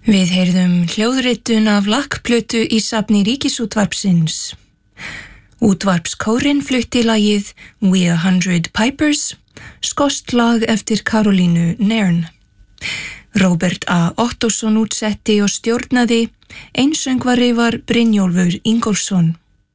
Við heyrðum hljóðritun af lakkplötu í safni Ríkisútvarpsins. Útvarpskórinn flutti lagið We 100 Pipers, skoskt lag eftir Karolínu Nairn. Róbert A. Ottosson útsetti og stjórnaði, einsöngvari var Brynjólfur Ingólfsson.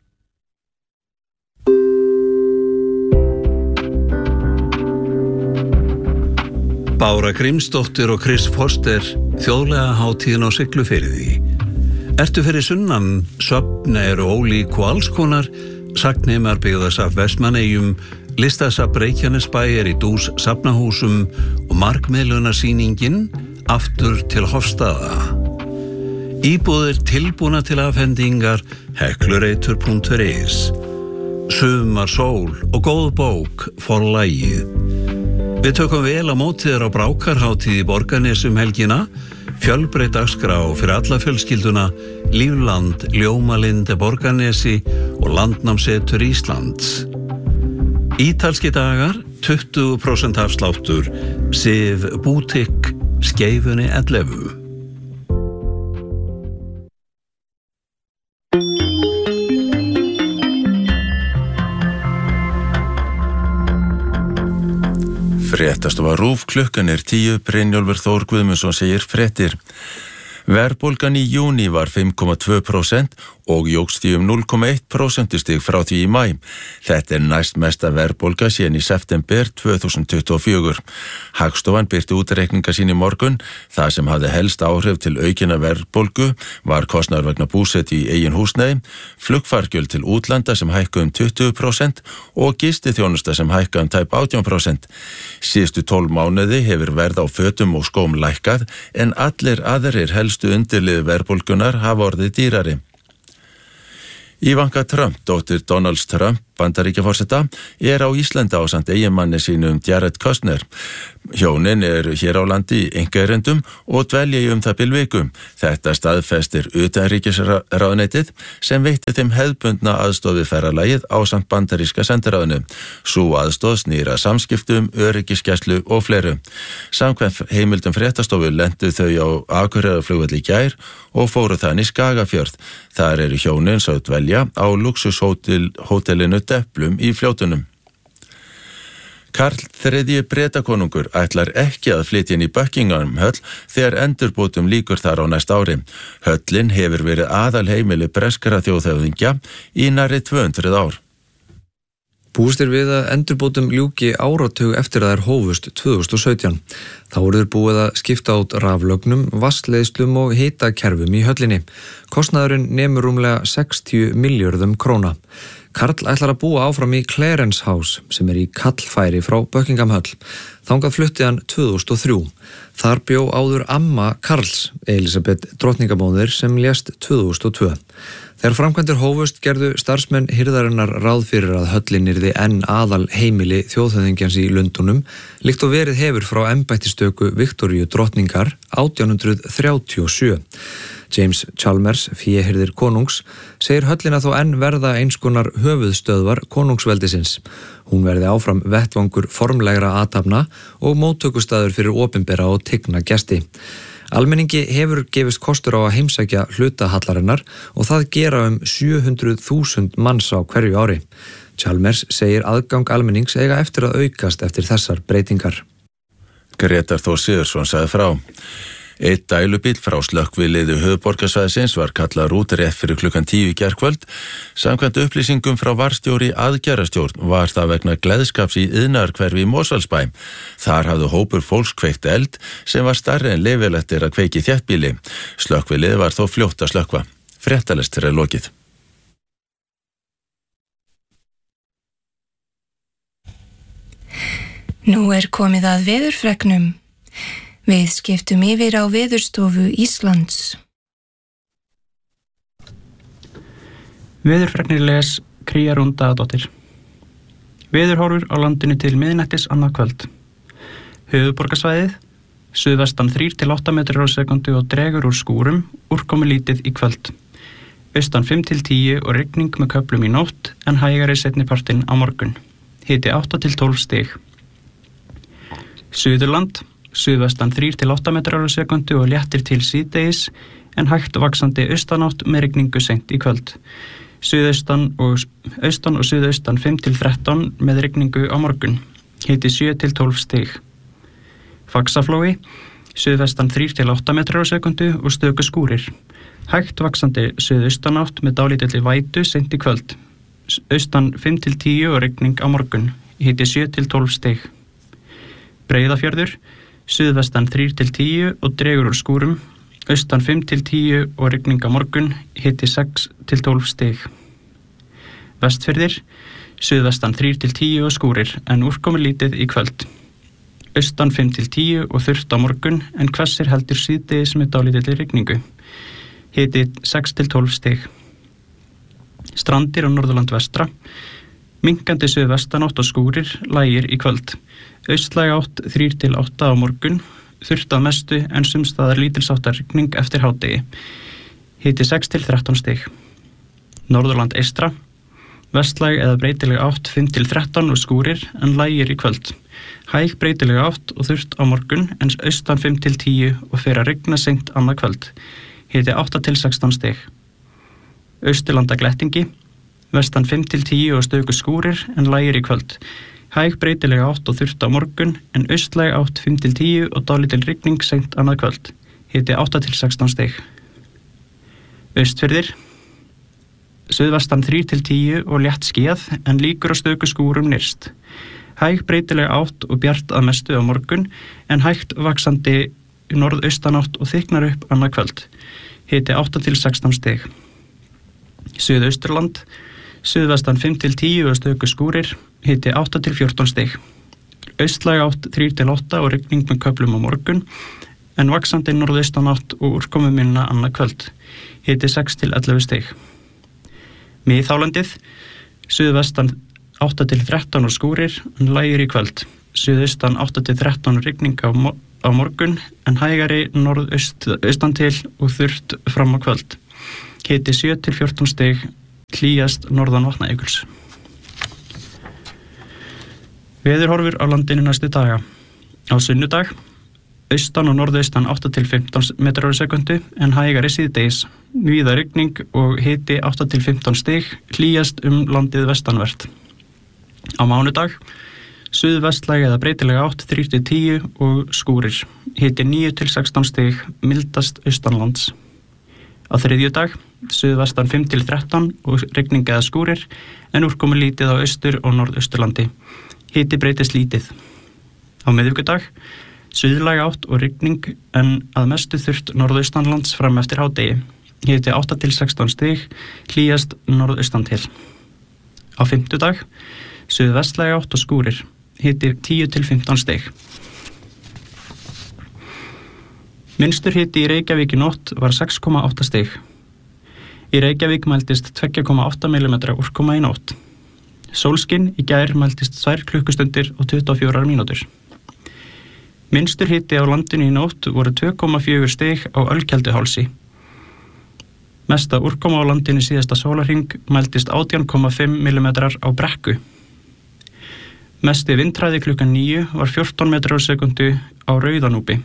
Bára Grímsdóttir og Chris Foster, þjóðlega hátíðin á Siglufirði. Ertu fyrir sunnan, söfn eru ólík og allskonar, sagnheimar byggðas af Vestmannaeyjum, listasafn Reykjanesbæjar í Dús safnahúsum og markmiðlunarsýningin aftur til Hofstaða. Íbúðir tilbúna til afhendingar heklureitur.is. Sumar sól og góð bók forlagið. Við tökum vel á móti þér á Brákarhátíð í Borgarnesi helgina, fjölbreytt dagskrá fyrir alla fjölskylduna, Lífland, Ljómalindi Borgarnesi og Landnámsetur Íslands. Ítalski dagar, 20% afsláttur, Sif Bútikk, Skeifunni 11. Fréttastofa RÚV, klukkan 10, Brynjólfur Þór Guðmundsson segir fréttir. Verðbólgan í júní var 5,2% og jókst í 0,1% stig frá því í maí. Þetta næst mesta verðbólga síðan í september 2024. Hagstofan birti útreikninga sín í morgun. Það sem hafði helst áhrif til aukina verðbólgu var kostnaður vegna búsetu í eigin húsnæði, flugfargjöld til útlanda sem hækkuðu 20% og gistiþjónusta sem hækkaði tæp 18%. Síðustu 12 mánuði hefur verð á fötum og skóm lækkað en allir aðrir helstu undirlið verðbólgunar hafa orðið dýrari. Ivanka Trump, dóttir Donalds Trump, Bandaríkjaforseta, á Íslandi ásamt eiginmanni sínum Jared Kushner. Hjónin hér á landi í einkaerindum og dvelja í það bil viku. Þetta staðfestir utanríkisráðuneytið sem veitti þeim hefðbundna aðstoð við ferðalagið ásamt bandaríska sendiráðinu. Sú aðstoð snýr að samskiptum, öryggisgæslu og fleiru. Samkvæmt heimildum fréttastofu lentu þau á Akureyrarflugvelli í gær og fóru þannig Skagafjörð. Þar hjónin svo dvelja á luxushótelinu Deplum í Fljótunum. Karl III Bretakonungur ætlar ekki að flytja inn í Buckingham höll þegar endurbótum lýkur þar á næsta ári. Höllin hefur verið aðalheimili breskara þjóðhöfðingja í nærri 200 ár. Búist við að endurbótum ljúki áratug eftir að þær hófust 2017. Þá voru búið að skipta át raflögnum, vatnsleiðslum og hitakerfum í höllinni. Kostnaðurinn nemur rúmlega 60 milljörðum króna. Karl ætlar að búa áfram í Clarence House sem í kallfæri frá Buckingham höll. Þangað flutti hann 2003. Þar bjó áður amma Karls, Elísabet drottningamóðir, sem lést 2002. Þegar framkvæmdir hófust gerðu starfsmenn hirðarinnar ráð fyrir að höllin yrði enn aðal heimili þjóðhöfðingjans í Lundúnum, líkt og verið hefur frá embættistöku Viktoríu drottningar 1837. James Chalmers, féhirðir konungs, segir höllina þó enn verða einskonar höfuðstöðvar konungsveldisins. Hún verði áfram vettvangur formlegra athafna og móttökustaður fyrir opinbera og tigna gesti. Almenningi hefur gefist kostur á að heimsækja hlutahallarinnar og það gera 700.000 manns á hverju ári. Chalmers segir aðgang almennings eiga eftir að aukast eftir þessar breytingar. Grétar Þór Sigurðsson sagði frá. Einn dælubíll frá slökkviliði höfuðborgarsvæðisins var kallaður út rétt fyrir klukkan 10 í gærkvöld. Samkvæmt upplýsingum frá varstjóri aðgerðarstjórn var það vegna gleðskaps í iðnaðarhverfi í Mosfellsbæ. Þar hafði hópur fólks kveikt eld sem var stærri en leyfilegt að kveiki í þéttbýli. Slökkviliði var þó fljótt að slökkva. Fréttalestur lokið. Nú komið að veðurfregnum. Við skiptum yfir á Veðurstofu Íslands. Veðurfregnir les Kría Rún Daðadóttir. Veðurhorfur á landinu til miðnættis annað kvöld. Höfuðborgarsvæðið, suðvestan 3 til 8 metrar á sekundu og dregur úr skúrum, úrkomu lítið í kvöld. Austan 5 til 10 og rigning með köflum í nótt en hægari seinnipartinn á morgun. Hiti 8 til 12 stig. Suðurland, suðvestan 3-8 metrar á sekundu og léttir til síðdegis en hægt vaxandi austanátt með rigningu seint í kvöld. Suðaustan og suðaustan 5-13 með rigningu á morgun. Hiti 7-12 stig. Faxaflói, suðvestan 3-8 metrar á sekundu og stöku skúrir. Hægt vaxandi suðaustanátt með dálítilli vætu seint í kvöld. Austan 5-10 og rigning á morgun. Hiti 7-12 stig. Breiðafjörður, suðvestan 3-10 og dregur úr skúrum. Austan 5-10 og rigning á morgun. Hiti 6-12 stig. Vestfirðir, suðvestan 3-10 og skúrir en úrkomulítið í kvöld. Austan 5-10 og þurrt á morgun en hvessir heldur síðdegis með dálítilli rigningu. Hiti 6-12 stig. Strandir á Norðurland vestra. Minkandi suðvestanátt og skúrir, lægir í kvöld. Austlæg átt 3-8 á morgun. Þurrt að mestu en sumstaðar lítilsháttar rigning eftir hádegi. Hiti 6-13 stig. Norðurland eystra. Vestlæg eða breytileg átt 5-13 og skúrir en lægir í kvöld. Hæg breytileg átt og þurrt á morgun en austan 5-10 og fer að rigna seint annað kvöld. Hiti 8-16 stig. Austurlanda glettingi. Vestan 5-10 og stöku skúrir en lægir í kvöld. Hæg breytileg átt og þurrt á morgun en austlæg átt 5-10 og dálítil rigning seint annað kvöld. Hiti 8-16 stig. Austfirðir. Suðvestan 3-10 og létt skýjað en líkur á stöku skúrum nyrst. Hæg breytileg átt og bjart að mestu á morgun en hægt vaxandi norðaustanátt og þyknar upp annað kvöld. Hiti 8-16 stig. Suðausturland. Suðvestan 5-10 og stöku skúrir. Hiti 8-14 stig. Austlæg átt 3-8 og rigning með köflum á morgun en vaxandi norðaustanátt og úrkomuminna annað kvöld. Hiti 6-11 stig. Miðhálendið. Suðvestan 8-13 og skúrir en lægir í kvöld. Suðaustan 8-13 rigning á morgun en hægari norðaustan til og þurrt fram á kvöld. Hiti 7-14 stig, hlýjast norðan Vatnajökuls. Veðurhorfur á landinu næstu daga. Á sunnudag, austan og norðaustan 8-15 metrar á sekundu en hægari síðdegis. Víða rigning og hiti 8-15 stig, hlýjast landið vestanvert. Á mánudag, suðvestlæg eða breytileg átt 3-10 og skúrir. Hiti 9-16 stig, mildast austanlands. Á þriðjudag, suðvestan 5-13 og rigning eða skúrir en úrkomu lítið á austur- og norðausturlandi. Hiti breytist lítið. Á miðvikudag, suðlæg átt og rigning en að mestu þurrt norðaustanlands fram eftir hádegi. Hiti 8-16 stig, hlýjast norðaustan til. Á fimmtudag, suðvestlæg átt og skúrir. Hiti 10-15 stig. Minnstur hiti í Reykjavík í nótt var 6,8 stig. Í Reykjavík mældist 2,8 mm úrkoma í nótt. Sólskinn í gær mældist 2 klukkustundir og 24 mínútur. Minnstur hiti á landinu í nótt voru 2,4 stig á Ölkelduhálsi. Mesta úrkoma á landinu síðasta sólarhring mældist 18,5 mm á Brekku. Mesti vindhraði klukkan 9 var 14 metrar á sekundu á Rauðanúpi.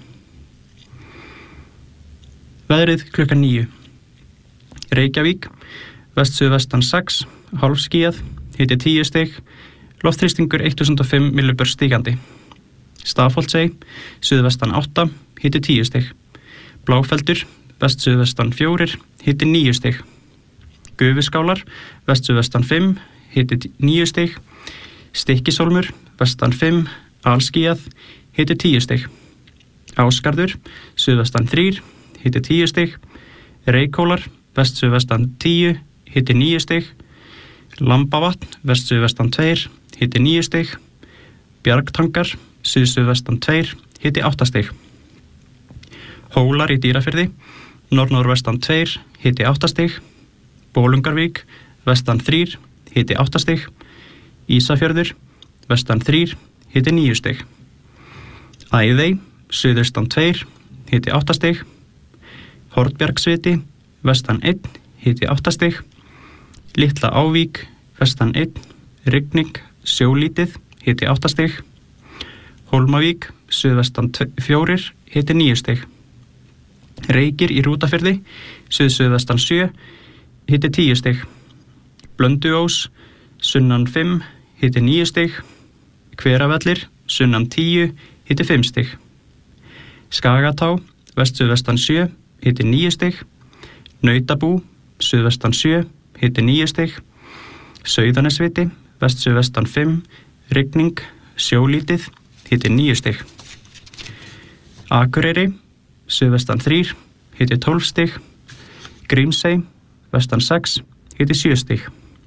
Veðrið klukkan 9. Reykjavík, vest-suðvestan 6, hálfskýjað, hiti 10 stig, loftþrýstingur 1005 millibör stígandi. Stafholtsey, suðvestan 8, hiti 10 stig. Bláfeldur, vest-suðvestan 4, hiti 9 stig. Gufuskálar, vest-suðvestan 5, hiti 9 stig. Stykkishólmur, vestan 5, alskýjað, hiti 10 stig. Ásgarður, suðvestan 3, hiti 10 stig. Reykhólar, vest-suðvestan 10, hiti 9 stig. Lambavatn, vest-suðvestan 2, hiti 9 stig. Bjargtangar, suð-suðvestan 2, hiti 8 stig. Hólar í Dýrafirði, norð-norðvestan 2, hiti 8 stig. Bólungarvík, vestan 3, hiti 8 stig. Ísafjörður, vestan 3, hiti 9 stig. Æðey, suðaustan 2, hiti 8 stig. Hornbjargsviti, vestan 1, hiti 8 stig. Litla Ávík, vestan 1, rigning, sjólítið, hiti 8 stig. Hólmavík, suðvestan 4, hiti 9 stig. Reykir í Hrútafirði, suðvestan 7, hiti 10 stig. Blönduós, sunnan 5, hiti 9 stig. Hveravellir, sunnan 10, hiti 5 stig. Skagatá, suðvestan 7, hiti 9 stig. Nautabú, suðvestan 7, hiti 9 stig. Sauðanesviti, suðvestan 5, rigning, sjólítið, hiti 9 stig. Akureyri, suðvestan 3, hiti 12 stig. Grímsey, vestan 6, hiti 7 stig.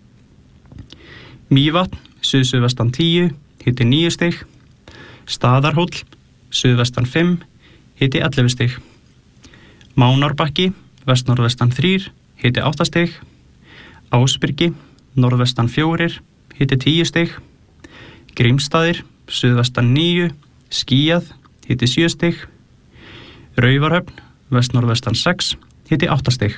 Mývatn, suðvestan 10, hiti 9 stig. Staðarhóll, suðvestan 5, hiti 11 stig. Mánárbakki, vestnorðvestan 3, hiti 8 stig. Ásbyrgi, norðvestan 4, hiti 10 stig. Grímsstaðir, suðvestan 9, skýjað, hiti 7 stig. Raufarhöfn, vestnorðvestan 6, hiti 8 stig.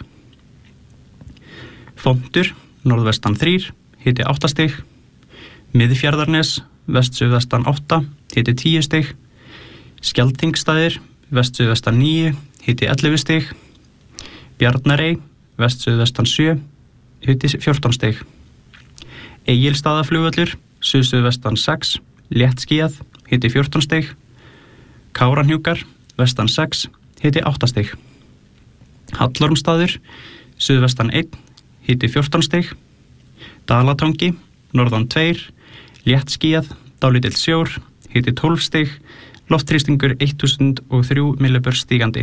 Fontur, norðvestan 3, hiti 8 stig. Miðfjarðarnes, suðvestan 8, hiti 10 stig. Skjaldþingsstaðir, suðvestan 9, hiti 11 stig. Bjarnarey, suðvestan 7, hiti 14 stig. Egilsstaðaflugvöllur, suðvestan 6, léttskýjað, hiti 14 stig. Kárahnjúkar, vestan 6, hiti 8 stig. Hallormsstaður, suðvestan 1, hiti 14 stig. Dalatangi, norðan 2, léttskýjað, dálítill sjór, hiti 12 stig. Loftþrýstingur 1003 millibör stígandi.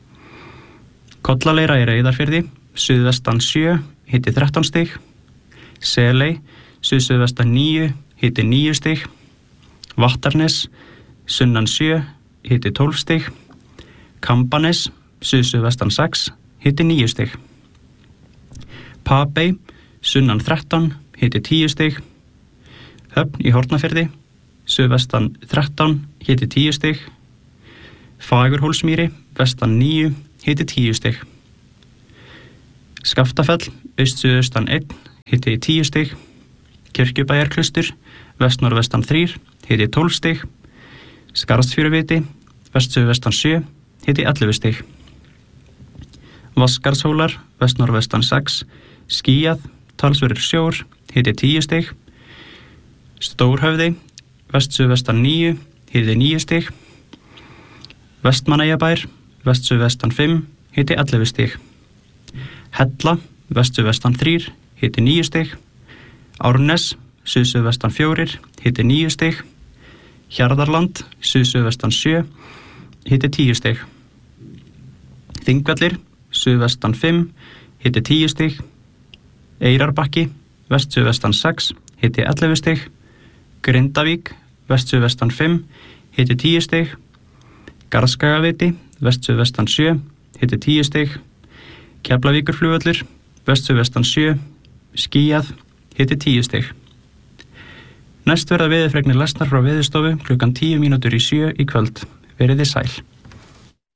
Kollaleira í Reyðarfirði, suðvestan 7, hiti 13 stig. Seley, suðvestan 9, hiti 9 stig. Vattarnes, sunnan 7, hiti 12 stig. Kambanes, suðvestan 6, hiti 9 stig. Papey, sunnan 13, hiti 10 stig. Höfn í Hornafirði, suðvestan 13, hiti 10 stig. Fagurhólsmýri, vestan 9, hiti 10 stig. Skaftafell, suðaustan 1, hiti 10 stig. Kirkjubæjarklaustur, vestnorðvestan 3, hiti 12 stig. Skarðsfjöruviti, suðvestan 7, hiti 11 stig. Vaskarshólar, vestnorðvestan 6, skýjað, talsverður sjór, hiti 10 stig. Stórhöfði, suðvestan 9, hiti 9 stig. Vestmannaeyjabær, suðvestan 5, hiti 11 stig. Hella, suðvestan 3, hiti 9 stig. Árnes, suðvestan 4, hiti 9 stig. Hjarðarland, suðvestan 7, hiti 10 stig. Þingvellir, suðvestan 5, hiti 10 stig. Eyrarbakki, suðvestan 6, hiti 11 stig. Grindavík, suðvestan 5, hiti 10 stig. Garðskagaviti, suðvestan 7, hiti 10 stig. Keflavíkurflugvöllur, suðvestan 7, skýjað, hiti 10 stig. Næst verða veðurfregnir lesnar frá Veðurstofu klukkan 10 mínútur í 7 í kvöld. Verið þið sæl.